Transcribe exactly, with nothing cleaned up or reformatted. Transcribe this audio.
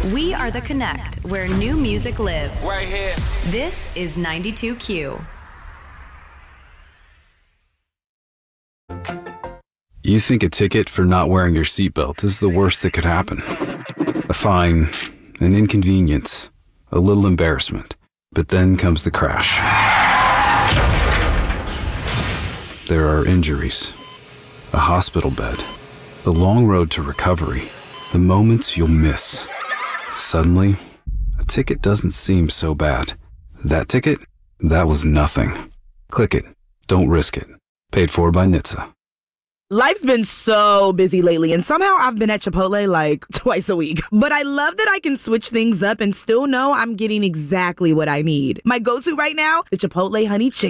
We are the Connect, where new music lives. Right here. This is ninety-two Q. You think a ticket for not wearing your seatbelt is the worst that could happen. A fine, an inconvenience, a little embarrassment. But then comes the crash. There are injuries, a hospital bed, the long road to recovery, the moments you'll miss. Suddenly, a ticket doesn't seem so bad. That ticket? That was nothing. Click it. Don't risk it. Paid for by N H T S A. Life's been so busy lately, and somehow I've been at Chipotle like twice a week. But I love that I can switch things up and still know I'm getting exactly what I need. My go-to right now, the Chipotle Honey Chicken.